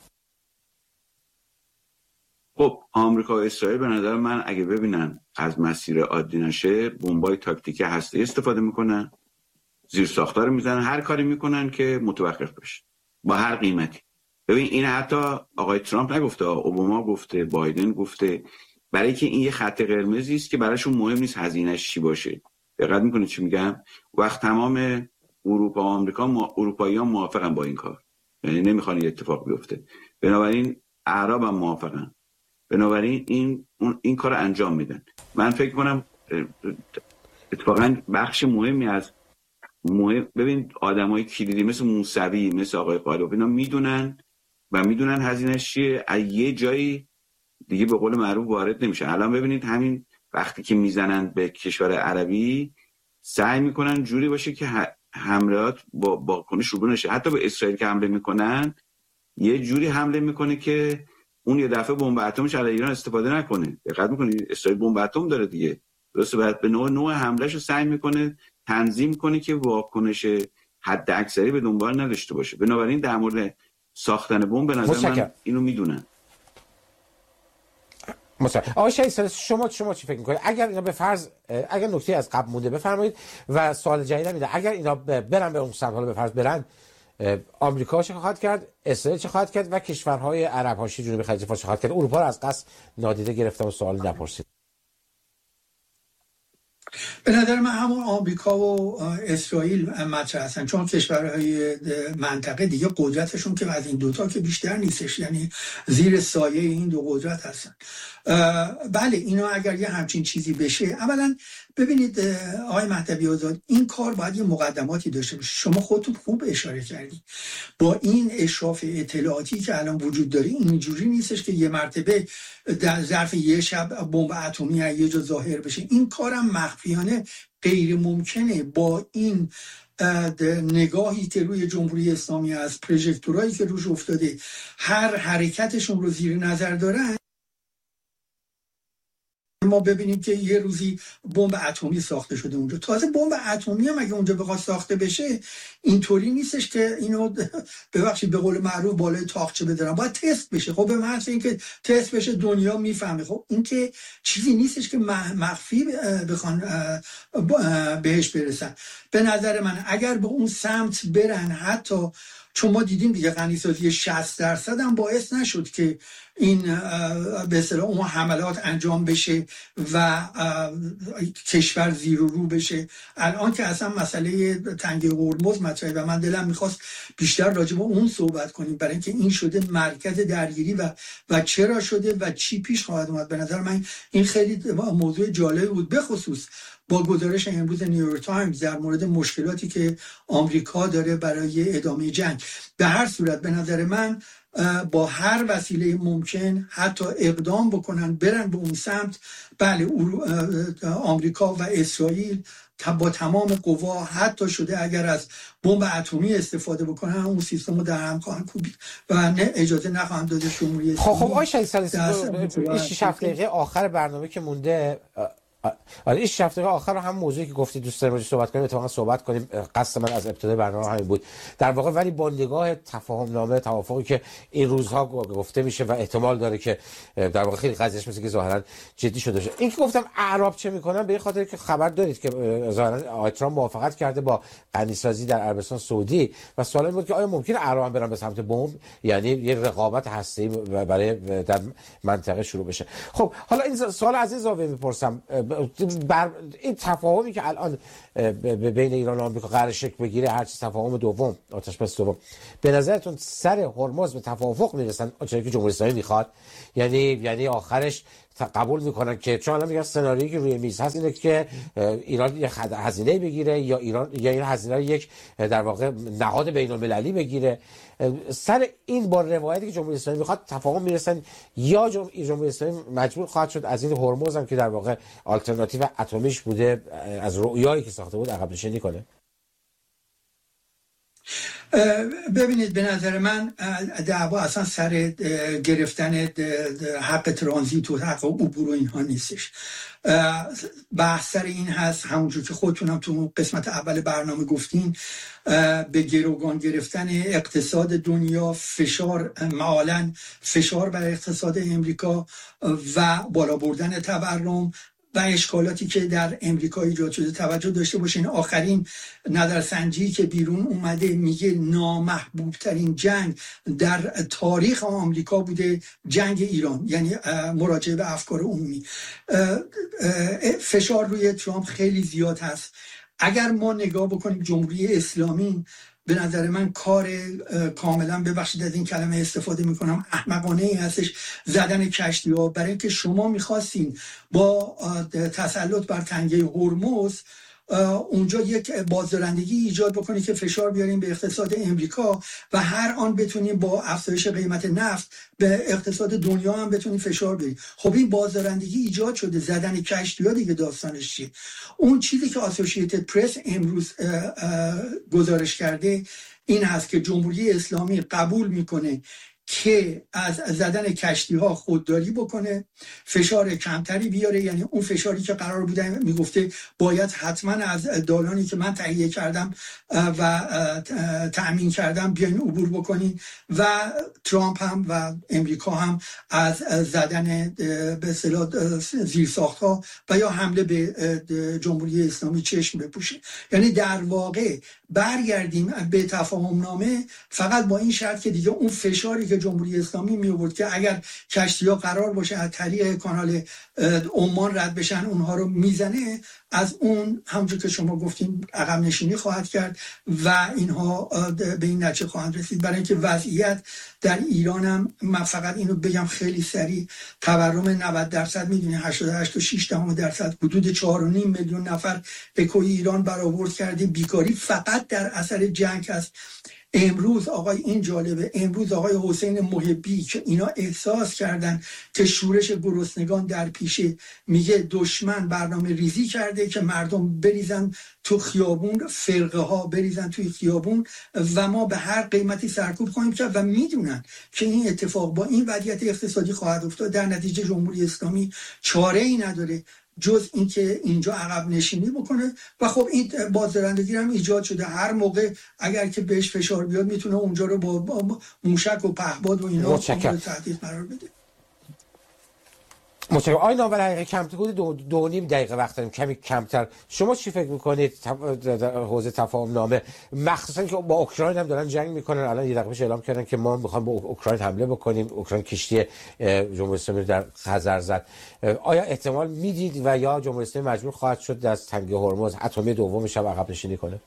خب آمریکا و اسرائیل به نظر من اگه ببینن از مسیر عادی نشه، بمبای تاکتیکی هسته‌ای استفاده میکنن، زیر ساختار میزنن، هر کاری میکنن که متوقف بشه با هر قیمتی. ببین این حتی آقای ترامپ نگفته، اوباما گفته، بایدن گفته، برای که این یه خط قرمزی است که براشون مهم نیست هزینه‌اش چی باشه. دقت میکنید چی میگم؟ وقت تمام اروپا و آمریکا، اروپایی‌ها موافقن با این کار، یعنی نمیخوان این اتفاق بیفته. بنابراین اعراب هم موافقن. بنابراین این کار انجام میدن. من فکر کنم اتفاقا بخش مهمی از ببین آدمای کلیدی مثل موسوی، مثل آقای قالیباف، اینا میدونن و میدونن هزینه‌اش چیه، از یه جایی دیگه به قول معروف وارد نمیشه. الان ببینید همین وقتی که میزنن به کشور عربی، سعی میکنن جوری باشه که حملات با کنش شروع نشه. حتی به اسرائیل که حمله میکنن، یه جوری حمله میکنه که اون یه دفعه بمب اتمش علیه ایران استفاده نکنه. دقت میکنید اسرائیل بمب اتم داره دیگه، درسته؟ بعد به نوع حملهش رو سعی میکنه تنظیم کنه که واکنش حد اکثری به دنبال نداشته باشه. بنابراین در مورد ساختن بمب به نظر من اینو میدونن. آقای شهید ثالث شما چی فکر میکنید؟ اگر اینا به فرض اگر نکته از قبل مونده بفرمایید و سوال جدید میده، اگر اینا برن به اون سمت، حالا به فرض برن، آمریکا چه خواهد کرد؟ اسرائیل چه خواهد کرد؟ و کشورهای عرب حاشیه جنوبی خلیج فارس چه خواهد کرد؟ اروپا رو از قصد نادیده گرفتم و سوال نپرسید. به نظر من همون آمریکا و اسرائیل مطرح هستن، چون کشورهای منطقه دیگه قدرتشون که از این دوتا که بیشتر نیستش، یعنی زیر سایه این دو قدرت هستن. بله اینا اگر یه همچین چیزی بشه، اولا ببینید آقای مهدوی آزاد، این کار باید یه مقدماتی داشته باشه. شما خودتون خوب اشاره کردید، با این اشراف اطلاعاتی که الان وجود داره اینجوری نیستش که یه مرتبه در ظرف یه شب بمب اتمی یه جا ظاهر بشه. این کارم مخفیانه غیر ممکنه. با این نگاهی که روی جمهوری اسلامی از پروژکتورایی که روش افتاده، هر حرکتشون رو زیر نظر دارن، ما ببینیم که یه روزی بمب اتمی ساخته شده اونجا. تازه بمب اتمی هم اگه اونجا بخواد ساخته بشه، اینطوری نیستش که اینو ببخشید به قول معروف بالای تاقچه بدارن، باید تست بشه. خب به محض اینکه تست بشه دنیا میفهمه. خب این که چیزی نیستش که مخفی بخوان بهش برسن. به نظر من اگر به اون سمت برن، حتی چون ما دیدیم دیگه غنیسازی 60% هم باعث نشد که این به اصطلاح اون حملات انجام بشه و کشور زیر و رو بشه. الان که اصلا مسئله تنگه هرمز مطرحه و من دلم میخواست بیشتر راجع به اون صحبت کنیم، برای اینکه این شده مرکز درگیری و چرا شده و چی پیش خواهد اومد. به نظر من این خیلی موضوع جالبی بود، به خصوص با گزارش امروز نیویورک تایمز در مورد مشکلاتی که آمریکا داره برای ادامه جنگ. به هر صورت به نظر من با هر وسیله ممکن حتی اقدام بکنن برن به اون سمت. بله آمریکا و اسرائیل با تمام قوا حتی شده اگر از بمب اتمی استفاده بکنن اون سیستم رو در هم خواهند کوبید و نه اجازه نخواهند داد جمهوری اسلامی. خب آقای شهید صالحی 6 هفته آخر برنامه که مونده، این 6 هفته آخر هم موضوعی که گفتید دوست داریم صحبت کنیم، اتفاقا صحبت کنیم، قصد من از ابتدای برنامه همین بود در واقع، ولی با نگاه تفاهم نامه توافقی که این روزها گفته میشه و احتمال داره که در واقع خیلی قضیهش مثل که ظاهرا جدی شده باشه. این که گفتم اعراب چه میکنن به خاطر که خبر دارید که ظاهرا آقای ترامپ موافقت کرده با غنیسازی در عربستان سعودی و سوال این بود که آیا ممکنه اعراب برن به سمت بمب، یعنی یه رقابت هسته‌ای برای در منطقه شروع بشه. خب حالا این سوال از این زاویه میپرسم، این تفاهمی که الان بین ایران و آمریکا قرار شکل بگیره، هر چی تفاهم دوم، آتش بس دوم، به نظرتون سر هرمز به توافق میرسن آنچه که جمهوری اسلامی میخواد؟ یعنی آخرش قبول میکنن که چون الان میگن سناریویی که روی میز هست اینه که ایران یک هزینه بگیره یا ایران یا این هزینه رو یک در واقع نهاد بین المللی بگیره، سر این با روایتی که جمهوری اسلامی میخواد تفاهم میرسن یا جمهوری اسلامی مجبور خواهد شد از این هرمز هم که در واقع آلترناتیو اتمیش بوده از رؤیایی که ساخته بود عقب نشینی کنه؟ ببینید به نظر من دعوا اصلا سر گرفتن حق ترانزیت و حق عبور و اینها نیستش. بحث سر این هست، همونجور که خودتونم تو قسمت اول برنامه گفتین، به گروگان گرفتن اقتصاد دنیا، فشار معالن فشار بر اقتصاد امریکا و بالا بردن تورم و اشکالاتی که در امریکا ایجاد شده. توجه داشته باشین آخرین نظرسنجی که بیرون اومده میگه نامحبوب ترین جنگ در تاریخ آمریکا بوده جنگ ایران، یعنی مراجعه به افکار عمومی. فشار روی ترامپ خیلی زیاد هست. اگر ما نگاه بکنیم جمهوری اسلامی، به نظر من کار کاملا، ببخشید از این کلمه استفاده میکنم، احمقانه ای هستش زدن کشتی ها، برای اینکه شما میخواستین با تسلط بر تنگه هرمز اونجا یک بازدارندگی ایجاد بکنید که فشار بیاریم به اقتصاد امریکا و هر آن بتونیم با افزایش قیمت نفت به اقتصاد دنیا هم بتونیم فشار بیاریم. خب این بازدارندگی ایجاد شده، زدن کشتی‌ها دیگه داستانش چیه؟ اون چیزی که اسوسییتد پرس امروز گزارش کرده این هست که جمهوری اسلامی قبول میکنه که از زدن کشتی ها خودداری بکنه، فشار کمتری بیاره، یعنی اون فشاری که قرار بوده میگفته باید حتما از دالانی که من تهیه کردم و تأمین کردم بیاین عبور بکنین و ترامپ هم و امریکا هم از زدن به اصطلاح زیرساخت ها و یا حمله به جمهوری اسلامی چشم بپوشه. یعنی در واقع برگردیم به تفاهم نامه فقط با این شرط که دیگه اون فشاری که جمهوری اسلامی می آورد که اگر کشتی‌ها قرار باشه از طریق کانال عمان رد بشن اونها رو میزنه، از اون همونجور که شما گفتین عقب نشینی خواهد کرد و اینها به این نتیجه خواهند رسید. برای اینکه وضعیت در ایران هم، من فقط اینو بگم خیلی سریع، تورم 90% میدونی 88.6%، حدود 4.5 میلیون نفر اکوی ایران برآورد کرده، بیکاری فقط در اثر جنگ است. امروز این جالبه، امروز آقای حسین محبی که اینا احساس کردن که شورش گرسنگان در پیشه، میگه دشمن برنامه ریزی کرده که مردم بریزن تو خیابون، فرقه ها بریزن توی خیابون و ما به هر قیمتی سرکوب خواهیم کرد و میدونن که این اتفاق با این وضعیت اقتصادی خواهد افتاد. در نتیجه جمهوری اسلامی چاره ای نداره جز اینکه اینجا عقب نشینی بکنه و خب این بازدارندگی هم ایجاد شده. هر موقع اگر که بهش فشار بیاد میتونه اونجا رو با موشک و پهپاد و اینا تهدید قرار بده. متشکرم. آقای ناول حقیقی کمتر حدود 2.5 دقیقه وقت داریم، کمی کمتر. شما چی فکر میکنید در حوزه تفاهم نامه، مخصوصا که با اوکراین هم دارن جنگ میکنن؟ الان یه دقیقه پیش اعلام کردن که ما میخوایم با اوکراین حمله بکنیم، اوکراین کشتی جمهوری اسلامی در خزر زد. آیا احتمال میدید و یا جمهوری اسلامی مجبور خواهد شد از تنگه هرمز اتمی دومش هم عقب نشینی کنه؟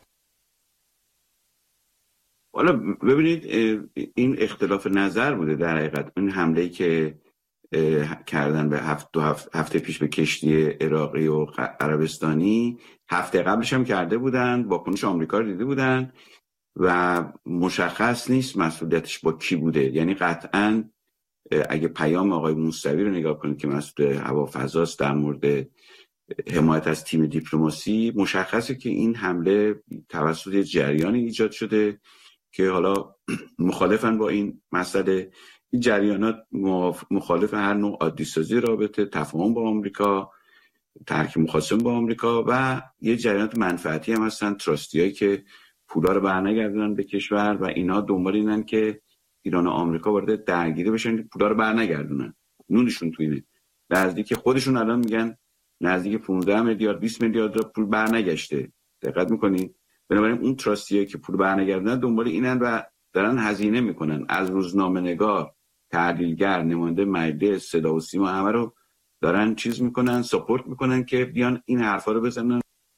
حالا ببینید این اختلاف نظر بوده در حقیقت. این حمله‌ای که کردن به هفته پیش به کشتی عراقی و عربستانی، هفته قبلش هم کرده بودن، واکنش آمریکا رو دیده بودن و مشخص نیست مسئولیتش با کی بوده. یعنی قطعاً اگه پیام آقای موسوی رو نگاه کنید که مسئول هوافضاست در مورد حمایت از تیم دیپلماسی، مشخصه که این حمله توسط جریانی ایجاد شده که حالا مخالفن با این مسئله. این جریانات مخالف هر نوع عادی سازی رابطه، تفاهم با آمریکا، ترک مخاصم با آمریکا و یه جریانات منفعتی هم هستن، تراستیایی که پولا رو برنگردونن به کشور و اینا دنبال اینن که ایران و آمریکا وارد درگیری بشن، پولا رو برنگردونن. نونشون تو اینه. نزدیک خودشون الان میگن نزدیک 15 میلیارد 20 میلیارد پول برنگشته. دقت میکنید؟ بنابراین اون تراستیایی که پول برنگردونن دنبال اینن و دارن هزینه میکنن. از روزنامه‌نگار، تحلیلگر، نماینده مجلس، صدا و سیما، همه رو دارن چیز میکنن، ساپورت میکنن که بیان این حرفا رو بزنن.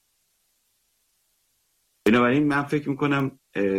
بنابراین من فکر میکنم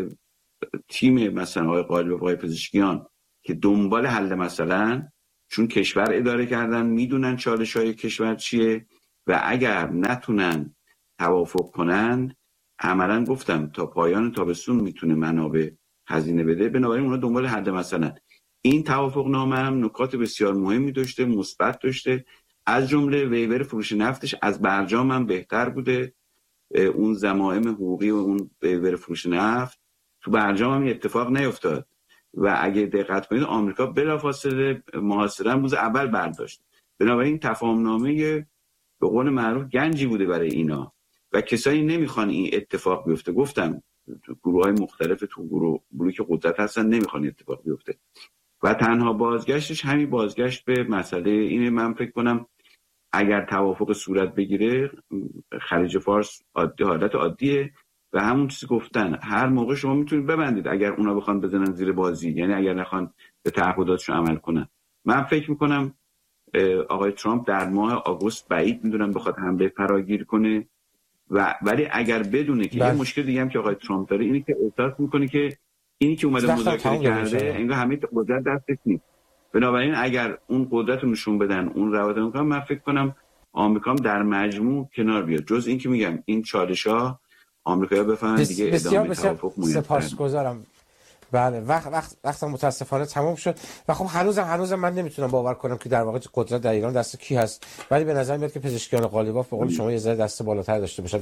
تیم مثلا آقای قالیباف و آقای پزشکیان که دنبال حل مثلا، چون کشور اداره کردن، میدونن چالش‌های کشور چیه و اگر نتونن توافق کنن، عملاً گفتم تا پایان تابستون میتونه منابع هزینه بده. بنابراین اونا دنبال حل مثلا. این توافق نامه هم نکات بسیار مهمی داشته، مثبت داشته، از جمله ویور فروش نفتش از برجام هم بهتر بوده. اون ضمائم حقوقی و اون ویور فروش نفت تو برجام هم اتفاق نیفتاد و اگه دقت کنید آمریکا بلافاصله محاصره روز اول برداشت. بنابراین تفاهم‌نامه به قول معروف گنجی بوده برای اینا و کسایی نمیخوان این اتفاق بیفته. گفتم تو گروه‌های مختلف، تو بلوک قدرت هستن، نمیخوان اتفاق بیفته و تنها بازگشتش همین بازگشت به مسئله اینه. من فکر کنم اگر توافق صورت بگیره، خلیج فارس حالت عادیه و همون چیزی گفتن هر موقع شما میتونید ببندید اگر اونا بخوان بزنن زیر بازی، یعنی اگر نخوان به تعهداتشون عمل کنن. من فکر میکنم آقای ترامپ در ماه آگوست بعید میدونم بخواد حمله فراگیر کنه ولی اگر بدونه که یه مشکل دیگه هم که آقای ترامپ داره اینه که احساس میکنه که اینی که اومده مذاکره کرده انگار همه قدرت دستش نیست. بنابراین اگر اون قدرت رو نشون بدن، اون روابط رو کنن، من فکر کنم آمریکا هم در مجموع کنار بیاد. جز این که میگم این چالش‌ها آمریکایی‌ها بفهمن دیگه ادامه توافق میاد. سپاسگزارم. بله وقت متاسفانه تمام شد و خب هنوزم من نمیتونم باور کنم که در واقع قدرت در ایران دست کی هست، ولی به نظر میاد که پزشکیان قالیباف به قول شما یه ذره دست بالاتر داشته باشن.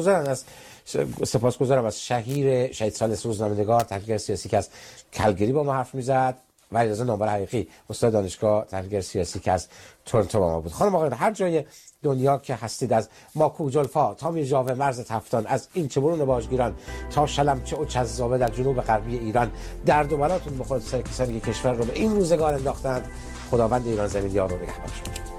سپاسگزارم از شهید ثالث روزنامه‌نگار، تحلیلگر سیاسی که از کلگری با ما حرف میزد و علیرضا نامور حقیقی، استاد دانشگاه، تحلیلگر سیاسی که از تورنتو با ما بود. خانم آقایان، هر جای دنیا که هستید، از ماکو جلفا تا میرژاوه مرز تفتان، از این چه برون باجگیران تا شلمچه و چذابه در جنوب غربی ایران، درد و بلاتون بخورد سر کسانی که کشور رو به این روزگار انداختند. خداوند ایران زمین یار و نگهبان شما.